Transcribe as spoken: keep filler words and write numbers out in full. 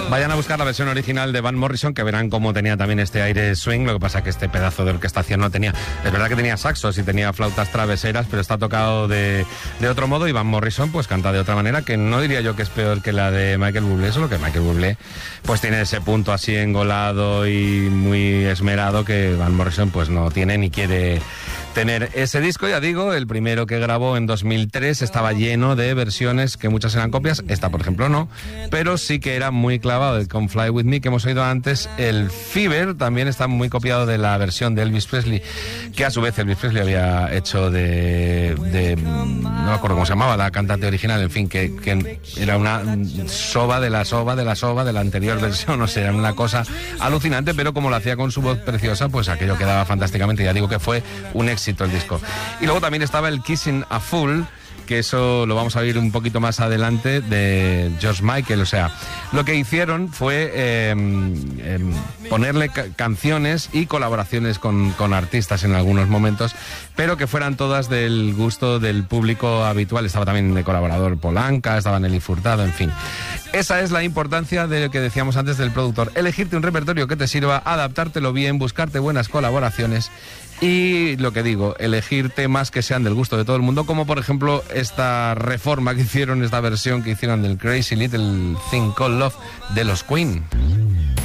Vayan a buscar la versión original de Van Morrison, que verán cómo tenía también este aire swing. Lo que pasa que este pedazo de orquestación no tenía. Es verdad que tenía saxos y tenía flautas traveseras, pero está tocado de, de otro modo, y Van Morrison pues canta de otra manera, que no diría yo que es peor que la de Michael Bublé, solo que Michael Bublé pues tiene ese punto así engolado y muy esmerado que Van Morrison pues no tiene ni quiere tener. Ese disco, ya digo, el primero que grabó en dos mil tres, estaba lleno de versiones que muchas eran copias, esta por ejemplo no, pero sí que era muy clavado el Come Fly With Me que hemos oído antes. El Fever también está muy copiado de la versión de Elvis Presley, que a su vez Elvis Presley había hecho de, de no me acuerdo cómo se llamaba la cantante original, en fin, que, que era una soba de la soba de la soba de la anterior versión, o sea, era una cosa alucinante, pero como lo hacía con su voz preciosa, pues aquello quedaba fantásticamente. Ya digo que fue un éxito el disco. Y luego también estaba el Kissing a Fool, que eso lo vamos a oír un poquito más adelante, de George Michael. O sea, lo que hicieron fue eh, eh, ponerle ca- canciones y colaboraciones con, con artistas en algunos momentos, pero que fueran todas del gusto del público habitual. Estaba también de colaborador Polanca, estaba Nelly Furtado, en fin. Esa es la importancia de lo que decíamos antes del productor: elegirte un repertorio que te sirva, adaptártelo bien, buscarte buenas colaboraciones y, lo que digo, elegir temas que sean del gusto de todo el mundo, como por ejemplo esta reforma que hicieron, esta versión que hicieron del Crazy Little Thing Called Love de los Queen.